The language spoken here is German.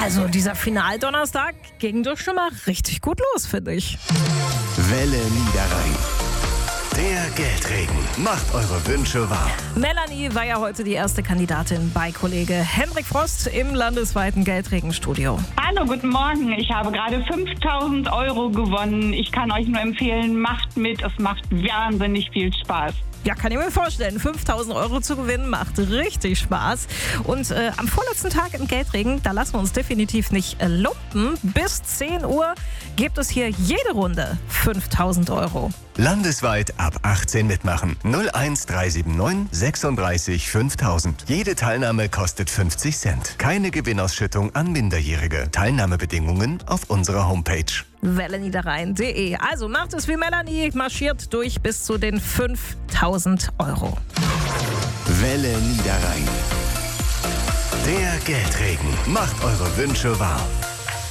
Also dieser Finaldonnerstag ging doch schon mal richtig gut los, finde ich. Welle Niederrhein. Der Geldregen macht eure Wünsche wahr. Melanie war ja heute die erste Kandidatin bei Kollege Hendrik Frost im landesweiten Geldregenstudio. Hallo, guten Morgen. Ich habe gerade 5.000 € gewonnen. Ich kann euch nur empfehlen, macht mit. Es macht wahnsinnig viel Spaß. Ja, kann ich mir vorstellen. 5.000 € zu gewinnen macht richtig Spaß. Und am vorletzten Tag im Geldregen, da lassen wir uns definitiv nicht lumpen. Bis 10 Uhr gibt es hier jede Runde 5.000 €. Landesweit ab 18 mitmachen. 01379 36 5000. Jede Teilnahme kostet 50 Cent. Keine Gewinnausschüttung an Minderjährige. Teilnahmebedingungen auf unserer Homepage. welleniederrhein.de. Also macht es wie Melanie, marschiert durch bis zu den 5.000 €. Welle Niederrhein. Der Geldregen macht eure Wünsche wahr.